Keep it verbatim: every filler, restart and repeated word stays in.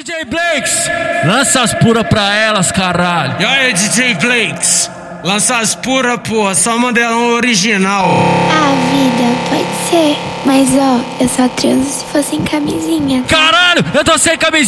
D J Blakes, lança as pura pra elas, caralho. E aí, D J Blakes, lança as pura, porra, só modelão original. Ah, vida, pode ser. Mas ó, eu só transo se for sem camisinha. Caralho, eu tô sem camisinha.